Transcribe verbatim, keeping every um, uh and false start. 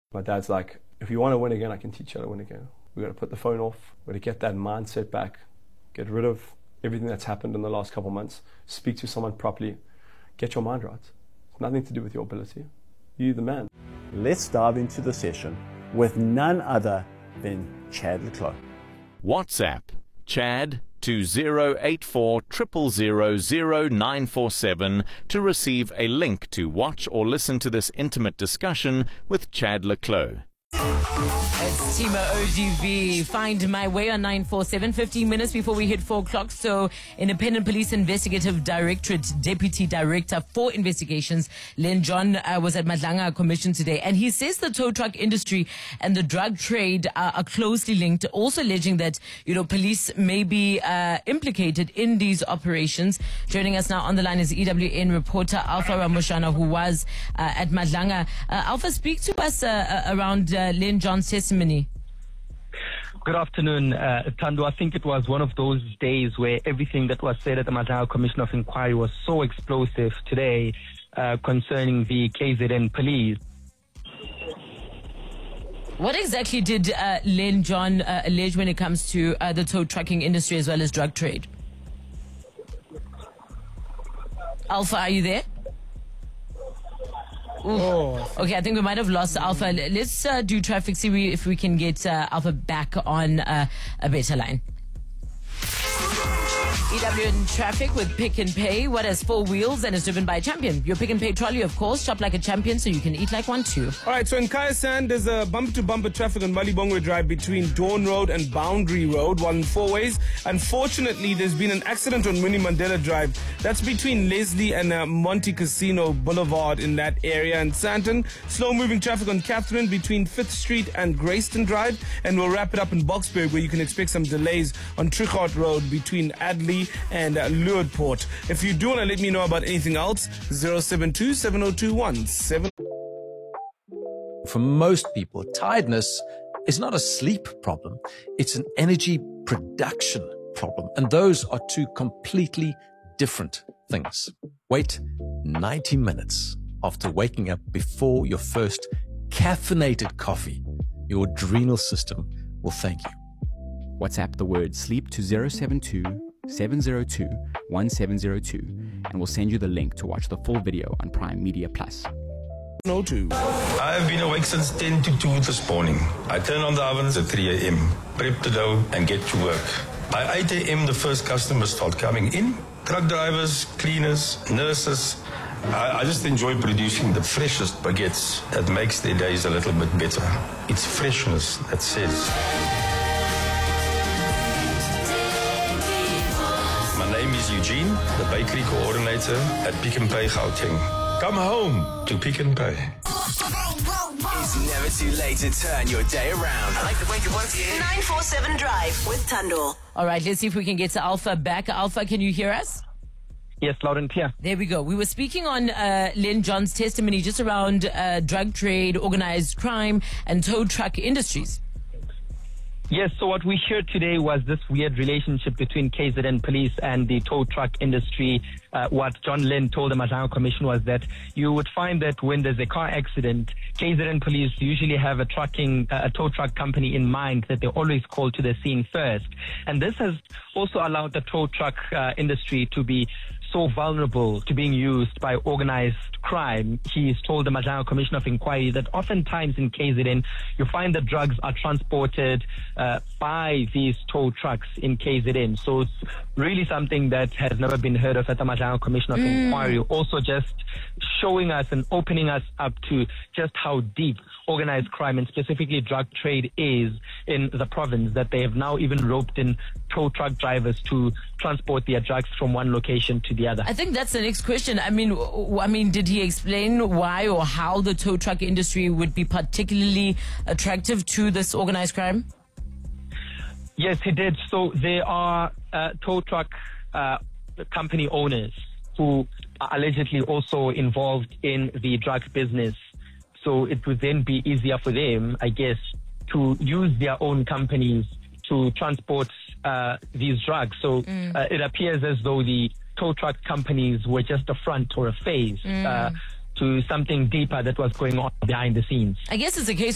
My dad's like, if you want to win again, I can teach you how to win again. We've got to put the phone off. We've got to get that mindset back. Get rid of everything that's happened in the last couple of months. Speak to someone properly. Get your mind right. It's nothing to do with your ability. You're the man. Let's dive into the session with none other than Chad le Clos. WhatsApp Chad to zero eight four zero zero zero zero nine four seven to receive a link to watch or listen to this intimate discussion with Chad le Clos. It's Tima O G V. Find my way on nine four seven, fifteen minutes before we hit four o'clock. So, Independent Police Investigative Directorate Deputy Director for Investigations, Len John, uh, was at Madlanga Commission today. And he says the tow truck industry and the drug trade are, are closely linked, also alleging that, you know, police may be uh, implicated in these operations. Joining us now on the line is E W N reporter Alpha Ramoshana, who was uh, at Madlanga. Uh, Alpha, speak to us uh, uh, around uh, Len John's testimony. Good afternoon, uh, Tando. I think it was one of those days where everything that was said at the Madlanga Commission of Inquiry was so explosive today uh, concerning the K Z N police. What exactly did uh, Len John uh, allege when it comes to uh, the tow trucking industry as well as drug trade? Alpha, are you there? Oh. Okay, I think we might have lost Alpha. Let's uh, do traffic, see if we can get uh, Alpha back on uh, a better line. E W N traffic with Pick and Pay. What has four wheels and is driven by a champion? Your Pick and Pay trolley, of course. Shop like a champion so you can eat like one too. All right, so in Kaya Sand, there's a bumper-to-bumper traffic on Malibongwe Drive between Dawn Road and Boundary Road, one in four ways. Unfortunately, there's been an accident on Winnie Mandela Drive. That's between Leslie and uh, Monte Casino Boulevard in that area. And Sandton, slow-moving traffic on Catherine between fifth Street and Grayston Drive. And we'll wrap it up in Boksburg, where you can expect some delays on Trichard Road between Adley and uh, Lourdes. If you do want to let me know about anything else, zero seven two, seven zero two one, seven. For most people, tiredness is not a sleep problem. It's an energy production problem. And those are two completely different things. Wait ninety minutes after waking up before your first caffeinated coffee. Your adrenal system will thank you. WhatsApp the word sleep to zero seven two, seven zero two, one seven zero two and we'll send you the link to watch the full video on Prime Media Plus. No two. I've been awake since ten to two this morning. I turn on the ovens at three a m, prep the dough and get to work. By eight a m the first customers start coming in. Truck drivers, cleaners, nurses. I, I just enjoy producing the freshest baguettes that makes their days a little bit better. It's freshness that says. My name is Eugene, the bakery coordinator at Pick and Pay Gauteng. Come home to Pick and Pay. It's never too late to turn your day around. I like the way it works. nine four seven Drive with Tando. All right, let's see if we can get to Alpha back. Alpha, can you hear us? Yes, loud and clear. There we go. We were speaking on uh, Len John's testimony just around uh, drug trade, organized crime, and tow truck industries. Yes, so what we heard today was this weird relationship between K Z N police and the tow truck industry. Uh, what John Len told the Madlanga Commission was that you would find that when there's a car accident, K Z N police usually have a trucking, uh, a tow truck company in mind that they always call to the scene first. And this has also allowed the tow truck uh, industry to be so vulnerable to being used by organized crime. He's told the Madlanga Commission of Inquiry that oftentimes in K Z N, you find that drugs are transported uh, by these tow trucks in K Z N. So it's really something that has never been heard of at the Madlanga Commission of mm. Inquiry. Also just showing us and opening us up to just how deep organized crime and specifically drug trade is in the province, that they have now even roped in tow truck drivers to transport their drugs from one location to the other. I think that's the next question. I mean, w- I mean, did he explain why or how the tow truck industry would be particularly attractive to this organized crime? Yes, he did. So there are uh, tow truck uh, company owners who are allegedly also involved in the drug business. So it would then be easier for them, I guess, to use their own companies to transport uh, these drugs. So mm. uh, it appears as though the tow truck companies were just a front or a phase mm. uh, to something deeper that was going on behind the scenes. I guess it's a case